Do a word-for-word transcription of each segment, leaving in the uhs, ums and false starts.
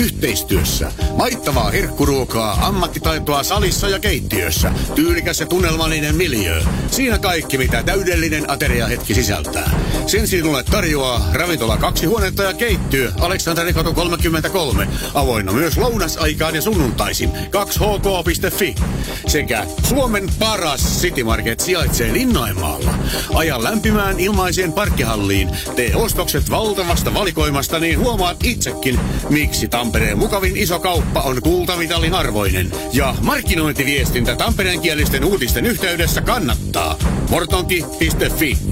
yhteistyössä. Maittavaa herkkuruokaa, ammattitaitoa salissa ja keittiössä. Tyylikäs ja tunnelmallinen miljöö. Siinä kaikki, mitä täydellinen ateriahetki sisältää. Sen sinulle tarjoaa ravintola kaksi huonetta ja keittiö Aleksanterikatu kolmekymmentäkolme. Avoinna myös lounasaikaan ja sunnuntaisin kaksi h k piste f i. Sekä Suomen paras City Market sijaitsee Linnainmaalla. Aja lämpimään ilmaiseen parkkihalliin. Tee ostokset valtavasta valikoimasta, niin huomaat itsekin, miksi Tampereen mukavin iso kauppa on kultamitalin arvoinen. Ja markkinointiviestintä tampereenkielisten uutisten yhteydessä kannattaa. mortonki piste f i.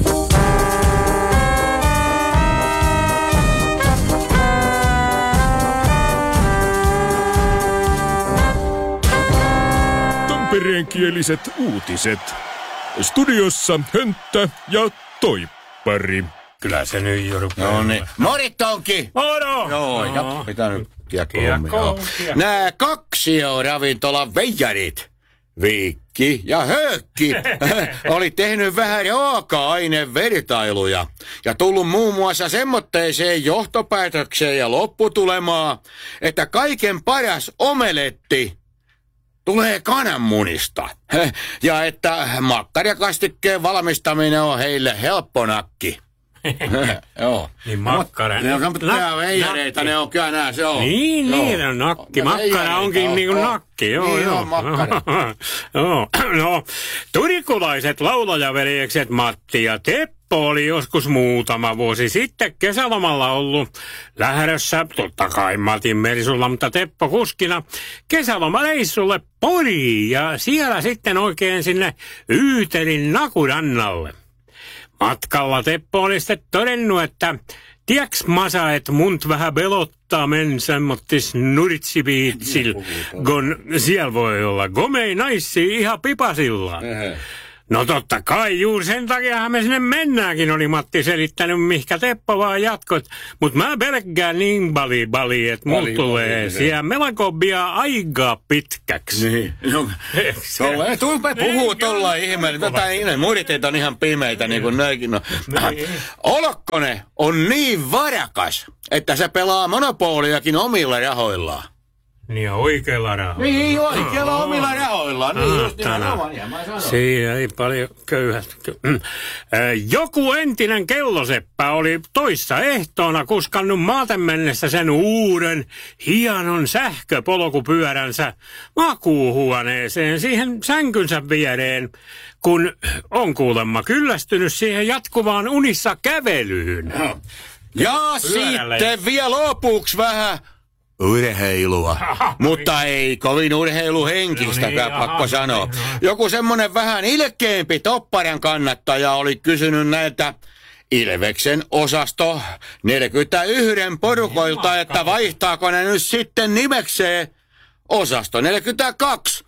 Tampereenkieliset uutiset. Studiossa Hönttä ja Toippari. Kyllä se nyt jo rupeaa. No niin. Morittonki! Moro! Joo, ja pitää nyt kiekkoon. Nää kaksi ravintolan veijarit, Viikki ja Höökki, oli tehnyt vähän raaka-ainevertailuja ja tullut muun muassa semmoitteeseen johtopäätökseen ja lopputulemaan, että kaiken paras omeletti tulee kananmunista. Ja että makkarakastikkeen valmistaminen on heille helpponakki. Joo. Niin makkara. Ne on semmoisia veijareita, ne on kyllä nää, se on. Niin, joo. niin on nakki. Makkara onkin niinku nakki, joo, niin joo. on makkara. Joo, no, turikulaiset laulajaveljekset Matti ja Teppo oli joskus muutama vuosi sitten kesälomalla ollut lähdössä, totta kai Matin Merisulla, mutta Teppo kuskina, kesälomareissulle Poriin ja siellä sitten oikein sinne Yyterin Nakurannalle. Matkalla Teppo oli sitten todennut, että tieks Masa, et munt vähän belottaa men semmottis nuritsipiitsil, kun siellä voi olla gomei naissi ihan pipasillaan. No totta kai, juuri sen takiahan me sinne mennäänkin, oli Matti selittänyt, mihkä Teppo vaan jatkot. Mut mä pelkkään niin bali bali, että mut tulee siellä melakobia aikaa pitkäksi. Niin. No, tolleen, tuupe puhuu tollain ihmeellä. Tätä ihme, muriteet on ihan pimeitä, niin kuin näinkin. No. Olokkonen on niin varakas, että se pelaa monopoliakin omilla rahoillaan. Niin oikealla rahoilla. Niin oikealla oh. omilla rahoillaan. Niin just nimenomaan, ja mä sanon. Siinä ei paljon köyhästä. Joku entinen kelloseppä oli toissa ehtoona kuskannut maaten mennessä sen uuden hienon sähköpolkupyöränsä makuuhuoneeseen siihen sänkynsä viereen, kun on kuulemma kyllästynyt siihen jatkuvaan unissa kävelyyn. No. Ja Pyörällä. Sitten vielä lopuksi vähän urheilua, mutta ei kovin urheiluhenkistäkään, no niin, pakko aha, sanoa. Niin, no. Joku semmonen vähän ilkeämpi Topparan kannattaja oli kysynyt näiltä Ilveksen osasto neljäkymmentäyksi porukoilta, että vaihtaako ne nyt sitten nimekseen osasto neljäkymmentäkaksi.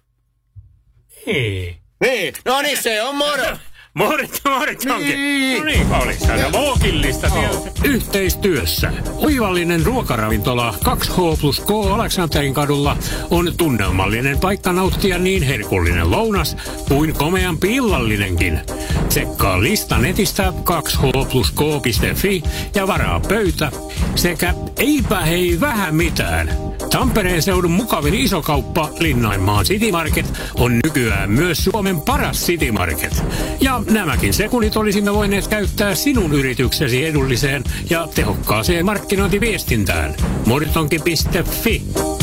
Niin. Niin, no niin se on moro. Morit, morit onkin. Niin. No niin, olisi se loogillista siellä. Yhteistyössä oivallinen ruokaravintola kaksi H plus K Aleksanterin kadulla on tunnelmallinen paikka nauttia niin herkullinen lounas kuin komeampi illallinenkin. Tsekkaa lista netistä kaksi H plus K piste f i ja varaa pöytä sekä eipä hei vähän mitään. Tampereen seudun mukavin isokauppa Linnainmaan City Market on nykyään myös Suomen paras City Market. Ja nämäkin sekunnit olisimme voineet käyttää sinun yrityksesi edulliseen ja tehokkaaseen markkinointiviestintään. mortonki piste f i